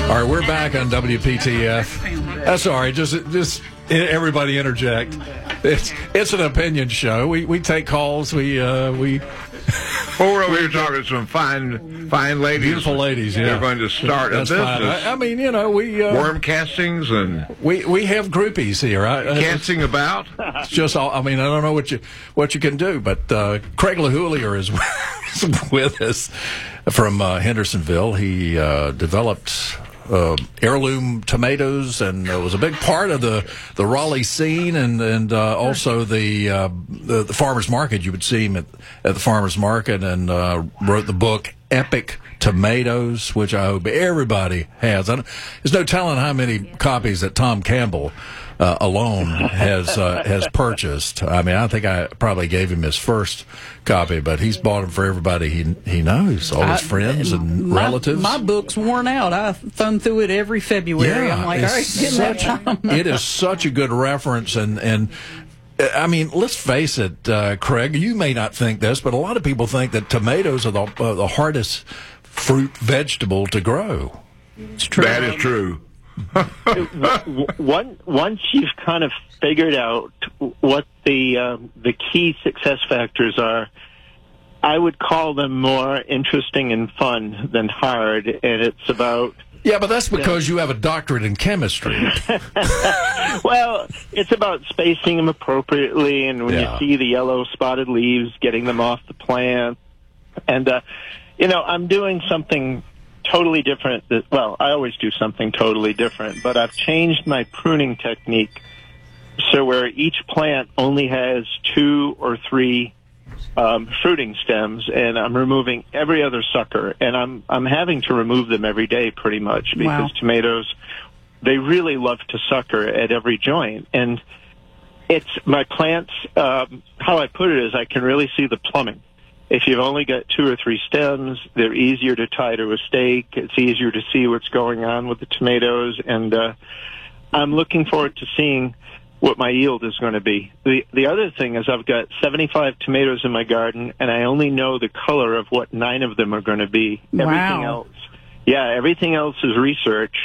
All right, we're back on WPTF. That's all right. Just everybody interject. It's an opinion show. We take calls. Well, we're over here talking to some fine ladies. Beautiful ladies, yeah. They're going to start a business. I mean, we... worm castings and... We have groupies here. Casting about? It's just all... I mean, I don't know what you can do, but Craig LaHoulier is with us from Hendersonville. He developed... heirloom tomatoes, and was a big part of the Raleigh scene, and also the farmers market. You would see him at the farmers market, and wrote the book Epic Tomatoes, which I hope everybody has. There's no telling how many copies that Tom Campbell alone has purchased. I mean, I think I probably gave him his first copy, but he's bought them for everybody he knows, all his friends and relatives. My book's worn out. I thumb through it every February. Yeah, I'm like, all right, getting that time. It is such a good reference, and I mean, let's face it, Craig, you may not think this, but a lot of people think that tomatoes are the hardest fruit vegetable to grow. It's true. That is true. Once you've kind of figured out what the key success factors are, I would call them more interesting and fun than hard, and it's about... Yeah, but that's because you have a doctorate in chemistry. Well, it's about spacing them appropriately, and when you see the yellow spotted leaves, getting them off the plant. And, I'm doing something totally different. Well, I always do something totally different, but I've changed my pruning technique so where each plant only has 2 or 3 fruiting stems, and I'm removing every other sucker, and I'm having to remove them every day pretty much because tomatoes, they really love to sucker at every joint. And it's my plants, how I put it is I can really see the plumbing. If you've only got 2 or 3 stems, they're easier to tie to a stake. It's easier to see what's going on with the tomatoes, and I'm looking forward to seeing what my yield is going to be. The other thing is I've got 75 tomatoes in my garden, and I only know the color of what 9 of them are going to be. Wow. Everything else is research.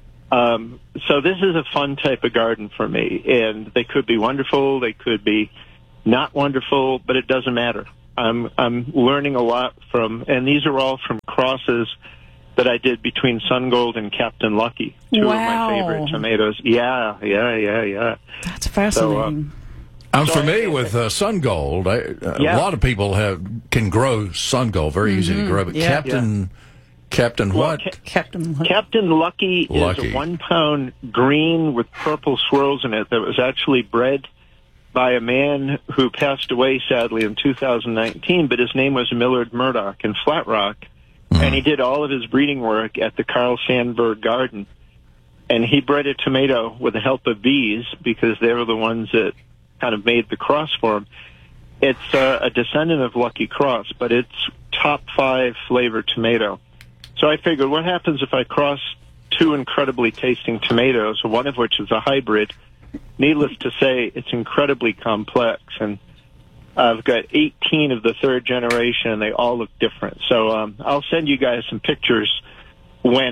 So this is a fun type of garden for me, and they could be wonderful, they could be not wonderful, but it doesn't matter. I'm learning a lot from, and these are all from crosses that I did between Sun Gold and Captain Lucky, 2 of my favorite tomatoes. Yeah. That's fascinating. I'm familiar with Sun Gold. A lot of people can grow Sun Gold, very easy to grow. But Captain what? Captain Lucky is a 1 pound green with purple swirls in it that was actually bred by a man who passed away, sadly, in 2019, but his name was Millard Murdoch in Flat Rock, and he did all of his breeding work at the Carl Sandburg Garden, and he bred a tomato with the help of bees because they were the ones that kind of made the cross for him. It's a descendant of Lucky Cross, but it's top 5 flavor tomato. So I figured, what happens if I cross 2 incredibly tasting tomatoes, one of which is a hybrid? Needless to say, it's incredibly complex, and I've got 18 of the 3rd generation, and they all look different. So I'll send you guys some pictures when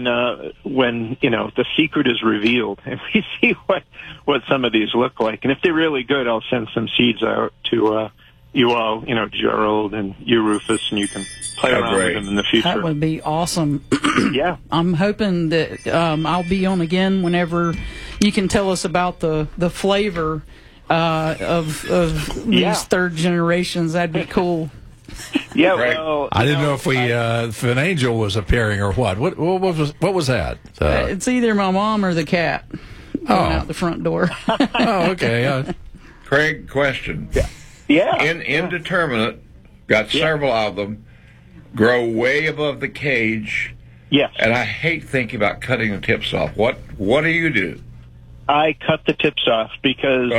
the secret is revealed, and we see what some of these look like. And if they're really good, I'll send some seeds out to you all, Gerald and you, Rufus, and you can play around with them in the future. That would be awesome. Yeah. I'm hoping that I'll be on again whenever you can tell us about the flavor of these 3rd generations. That'd be cool. Yeah, well, I didn't know if an angel was appearing or what. What was that? It's either my mom or the cat going out the front door. Oh, okay. Craig, question. Yeah. Indeterminate, got several of them, grow way above the cage. Yes. And I hate thinking about cutting the tips off. What do you do? I cut the tips off because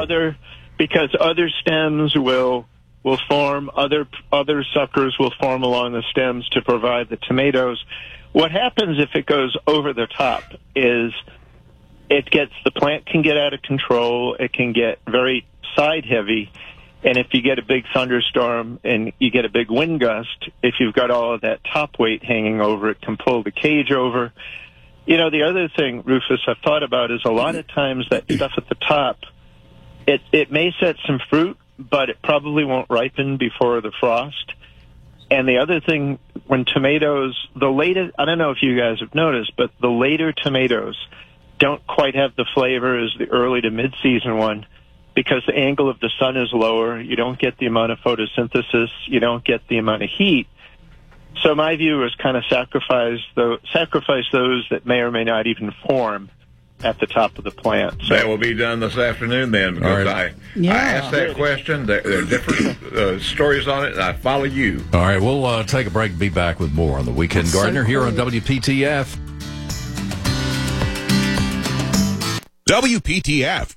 other stems will form, other suckers will form along the stems to provide the tomatoes. What happens if it goes over the top is the plant can get out of control, it can get very side heavy, and if you get a big thunderstorm and you get a big wind gust, if you've got all of that top weight hanging over, it can pull the cage over. The other thing, Rufus, I've thought about is a lot of times that stuff at the top, it may set some fruit, but it probably won't ripen before the frost. And the other thing, when tomatoes, I don't know if you guys have noticed, but the later tomatoes don't quite have the flavor as the early to mid-season one, because the angle of the sun is lower. You don't get the amount of photosynthesis. You don't get the amount of heat. So my view is kind of sacrifice those that may or may not even form at the top of the plant. So that will be done this afternoon then, because I asked that question. There are different stories on it, and I follow you. All right, we'll take a break and be back with more on the Weekend Gardener here on WPTF. WPTF.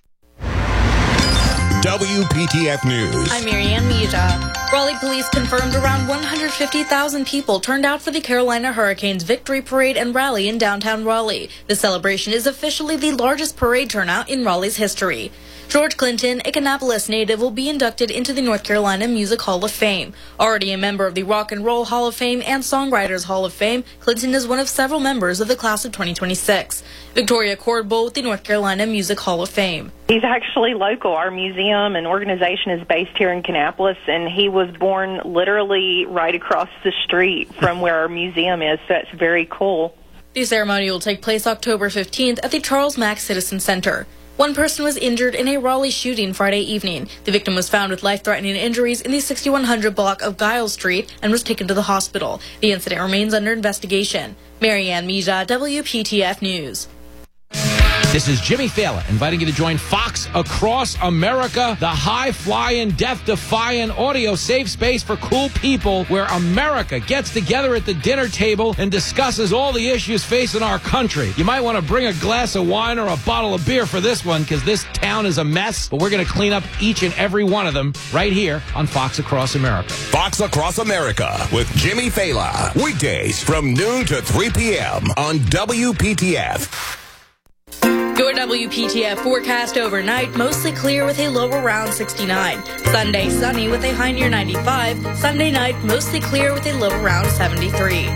WPTF News. I'm Marianne Mija. Raleigh police confirmed around 150,000 people turned out for the Carolina Hurricanes Victory Parade and Rally in downtown Raleigh. The celebration is officially the largest parade turnout in Raleigh's history. George Clinton, a Kannapolis native, will be inducted into the North Carolina Music Hall of Fame. Already a member of the Rock and Roll Hall of Fame and Songwriters Hall of Fame, Clinton is one of several members of the class of 2026. Victoria Cordbo with the North Carolina Music Hall of Fame. He's actually local. Our museum and organization is based here in Kannapolis, and he was born literally right across the street from where our museum is, so it's very cool. The ceremony will take place October 15th at the Charles Mack Citizen Center. One person was injured in a Raleigh shooting Friday evening. The victim was found with life-threatening injuries in the 6100 block of Giles Street and was taken to the hospital. The incident remains under investigation. Marianne Mija, WPTF News. This is Jimmy Fallon inviting you to join Fox Across America, the high-flying, death-defying audio safe space for cool people where America gets together at the dinner table and discusses all the issues facing our country. You might want to bring a glass of wine or a bottle of beer for this one, because this town is a mess, but we're going to clean up each and every one of them right here on Fox Across America. Fox Across America with Jimmy Fallon. Weekdays from noon to 3 p.m. on WPTF. Your WPTF forecast overnight, mostly clear with a low around 69. Sunday, sunny with a high near 95. Sunday night, mostly clear with a low around 73.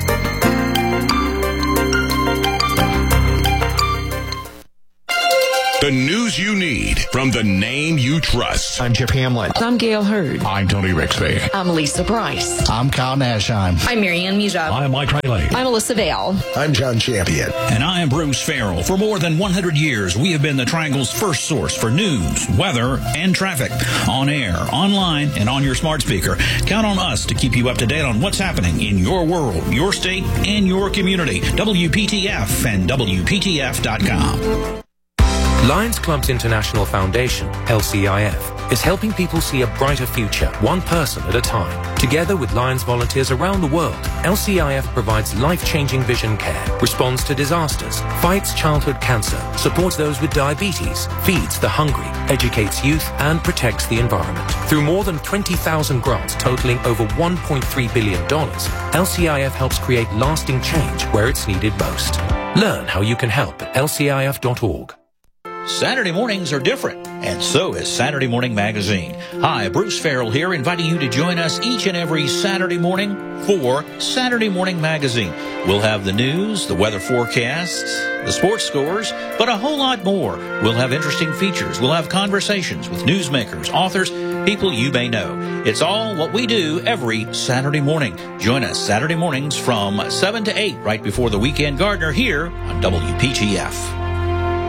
The news you need from the name you trust. I'm Chip Hamlet. I'm Gail Hurd. I'm Tony Rixby. I'm Lisa Price. I'm Kyle Nashheim. I'm Marianne Mija. I'm Mike Riley. I'm Alyssa Vale. I'm John Champion. And I am Bruce Farrell. For more than 100 years, we have been the Triangle's first source for news, weather, and traffic. On air, online, and on your smart speaker. Count on us to keep you up to date on what's happening in your world, your state, and your community. WPTF and WPTF.com. Lions Clubs International Foundation, LCIF, is helping people see a brighter future, one person at a time. Together with Lions volunteers around the world, LCIF provides life-changing vision care, responds to disasters, fights childhood cancer, supports those with diabetes, feeds the hungry, educates youth, and protects the environment. Through more than 20,000 grants totaling over $1.3 billion, LCIF helps create lasting change where it's needed most. Learn how you can help at lcif.org. Saturday mornings are different, and so is Saturday Morning Magazine. Hi, Bruce Farrell here, inviting you to join us each and every Saturday morning for Saturday Morning Magazine. We'll have the news, the weather forecasts, the sports scores, but a whole lot more. We'll have interesting features. We'll have conversations with newsmakers, authors, people you may know. It's all what we do every Saturday morning. Join us Saturday mornings from 7 to 8, right before the Weekend Gardener here on WPTF.